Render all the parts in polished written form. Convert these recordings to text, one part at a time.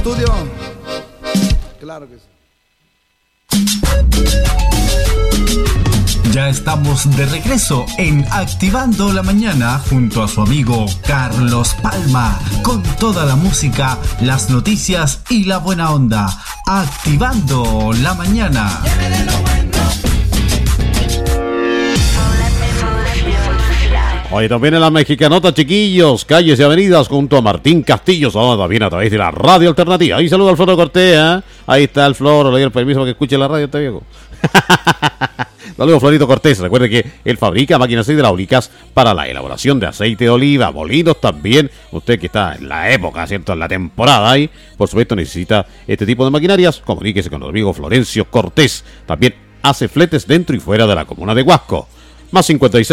Estudio. Claro que sí. Ya estamos de regreso en Activando la Mañana junto a su amigo Carlos Palma, con toda la música, las noticias y la buena onda. Activando la Mañana. Hoy también en la Mexicanota, chiquillos, calles y avenidas junto a Martín Castillo, también a través de la radio alternativa. Ahí saluda al Floro Cortés, ¿eh? Ahí está el Floro, le doy el permiso para que escuche la radio este viejo. Saludos, Florito Cortés. Recuerde que él fabrica máquinas hidráulicas para la elaboración de aceite de oliva, molinos también. Usted que está en la época, ¿cierto? En la temporada ahí, por supuesto necesita este tipo de maquinarias. Comuníquese con nuestro amigo Florencio Cortés. También hace fletes dentro y fuera de la comuna de Huasco. Más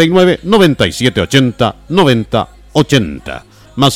569-9780-9080. Más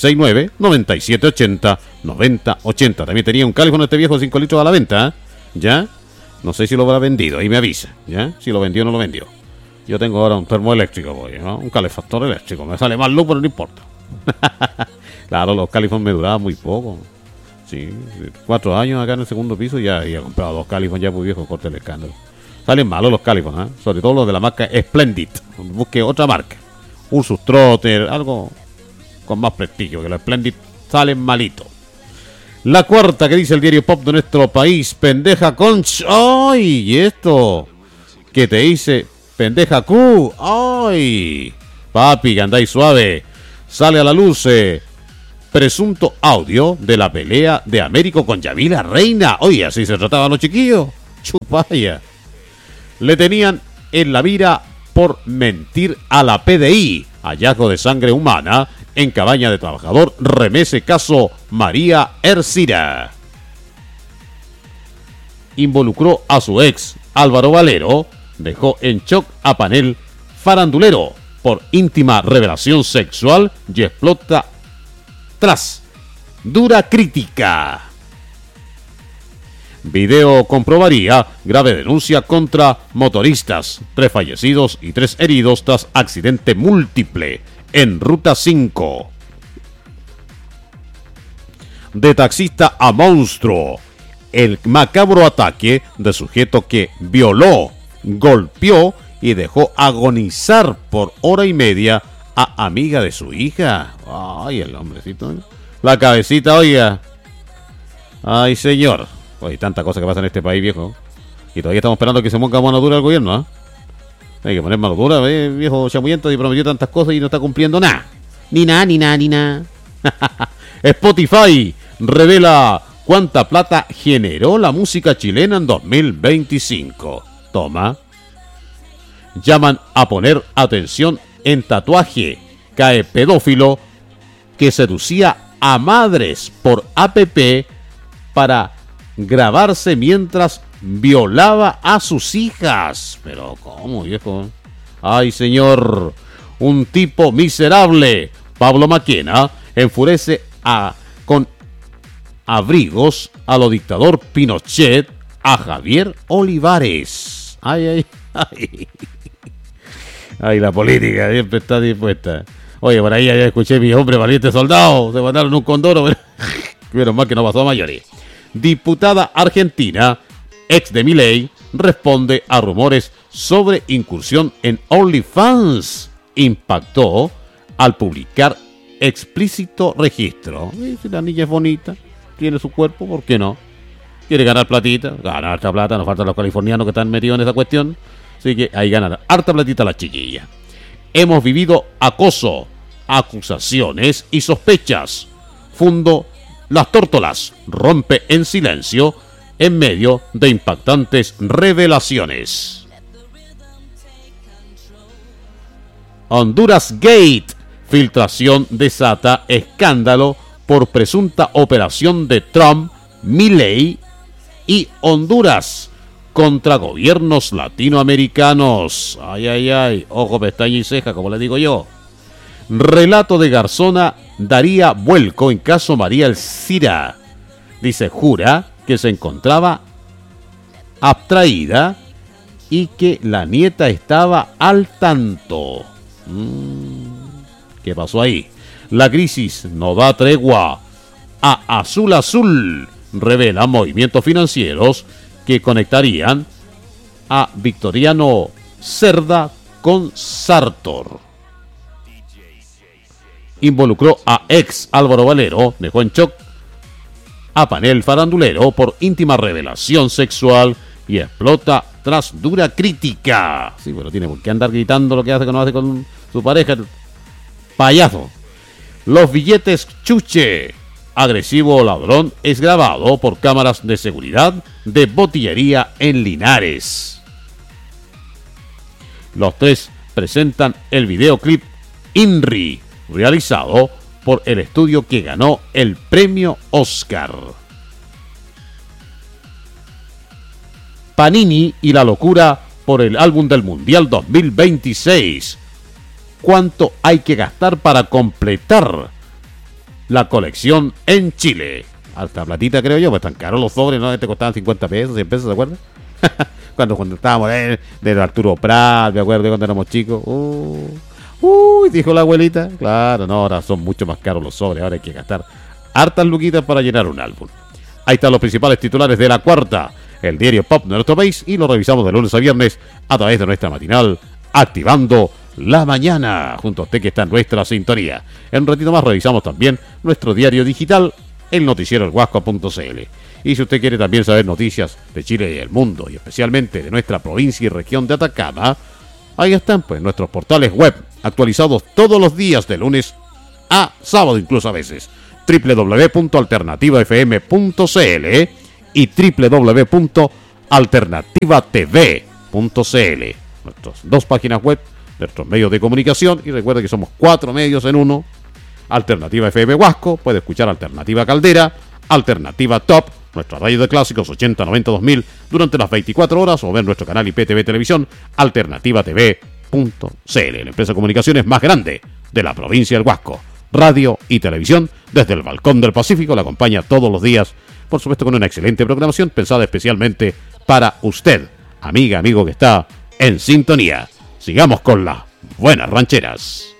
569-9780-9080. También tenía un califón este viejo de 5 litros a la venta, ¿eh? ¿Ya? No sé si lo habrá vendido, ahí me avisa, ¿ya? Si lo vendió o no lo vendió. Yo tengo ahora un termoeléctrico, ¿no? Un calefactor eléctrico. Me sale más luz, pero no importa. Claro, los califón me duraban muy poco. Sí, 4 años acá en el segundo piso ya he comprado 2 califón ya muy viejos, corte el escándalo. Salen malos los califón, ¿eh? Sobre todo los de la marca Splendid. Busque otra marca. Ursus Trotter, algo con más prestigio, que los Splendid salen malitos. La cuarta que dice el diario Pop de nuestro país, pendeja conch. ¡Ay! ¿Y esto? ¿Qué te dice? Pendeja Q. ¡Ay! Papi, que andáis suave. Sale a la luz presunto audio de la pelea de Américo con Yamila Reina. Oye, así se trataban los chiquillos. Chupaya. Le tenían en la mira por mentir a la PDI. Hallazgo de sangre humana en cabaña de trabajador remece caso María Ercira. Involucró a su ex Álvaro Valero, dejó en shock a panel farandulero por íntima revelación sexual y explota tras dura crítica. Video comprobaría grave denuncia contra motoristas, 3 fallecidos y 3 heridos tras accidente múltiple en Ruta 5. De taxista a monstruo, el macabro ataque de sujeto que violó, golpeó y dejó agonizar por hora y media a amiga de su hija. Ay, el hombrecito, ¿eh? La cabecita, oiga. Ay, señor. Hay tanta cosa que pasa en este país, viejo. Y todavía estamos esperando que se ponga mano dura el gobierno, ¿eh? Hay que poner mano dura, viejo chamuyento, y prometió tantas cosas y no está cumpliendo nada. Ni nada. Spotify revela cuánta plata generó la música chilena en 2025. Toma. Llaman a poner atención en tatuaje. Cae pedófilo que seducía a madres por APP para grabarse mientras violaba a sus hijas. Pero ¿cómo, viejo? Ay, señor. Un tipo miserable. Pablo Maquena enfurece con abrigos a lo dictador Pinochet a Javier Olivares. Ay. Ay, la política siempre está dispuesta. Oye, por ahí ya escuché mi hombre valiente soldado. Se mandaron un condoro. Pero más que no pasó a mayores. Diputada argentina, ex de Milei, responde a rumores sobre incursión en OnlyFans. Impactó al publicar explícito registro. Si la niña es bonita, tiene su cuerpo, ¿por qué no? Quiere ganar platita, ganar harta plata, nos faltan los californianos que están metidos en esa cuestión. Así que ahí ganan harta platita la chiquilla. Hemos vivido acoso, acusaciones y sospechas. Fundo Las Tórtolas rompe en silencio en medio de impactantes revelaciones. Honduras Gate. Filtración desata escándalo por presunta operación de Trump, Milei y Honduras contra gobiernos latinoamericanos. Ay. Ojo, pestaña y ceja, como le digo yo. Relato de Garzona daría vuelco en caso María Ercira. Dice, jura que se encontraba abstraída y que la nieta estaba al tanto. ¿Qué pasó ahí? La crisis no da tregua. a Azul Azul revela movimientos financieros que conectarían a Victoriano Cerda con Sartor. Involucró a ex Álvaro Valero, dejó en shock a panel farandulero por íntima revelación sexual y explota tras dura crítica. Sí, pero tiene por qué andar gritando lo que hace, que no hace con su pareja. Payaso. Los billetes chuche. Agresivo ladrón es grabado por cámaras de seguridad de botillería en Linares. Los tres presentan el videoclip INRI, realizado por el estudio que ganó el premio Oscar. Panini y la locura por el álbum del Mundial 2026. ¿Cuánto hay que gastar para completar la colección en Chile? Alta platita, creo yo, pues tan caros los sobres, ¿no? Te costaban 50 pesos, 100 pesos, ¿se acuerdan? cuando estábamos de Arturo Prat, me acuerdo cuando éramos chicos. Uy, dijo la abuelita. Claro, no, ahora son mucho más caros los sobres, ahora hay que gastar hartas luquitas para llenar un álbum. Ahí están los principales titulares de La Cuarta, el diario pop de nuestro país, y lo revisamos de lunes a viernes a través de nuestra matinal Activando la Mañana, junto a usted que está en nuestra sintonía. En un ratito más revisamos también nuestro diario digital, el noticiero elhuasco.cl. Y si usted quiere también saber noticias de Chile y el mundo, y especialmente de nuestra provincia y región de Atacama, ahí están pues nuestros portales web, actualizados todos los días de lunes a sábado, incluso a veces. www.alternativafm.cl y www.alternativatv.cl. Nuestras dos páginas web, nuestros medios de comunicación, y recuerda que somos 4 medios en uno. Alternativa FM Huasco, puede escuchar Alternativa Caldera, Alternativa Top, nuestra radio de clásicos 80, 90, 2000 durante las 24 horas, o ver nuestro canal IPTV Televisión, alternativatv.cl, la empresa de comunicaciones más grande de la provincia del Huasco. Radio y televisión desde el Balcón del Pacífico la acompaña todos los días, por supuesto con una excelente programación pensada especialmente para usted, amiga, amigo que está en sintonía. Sigamos con las buenas rancheras.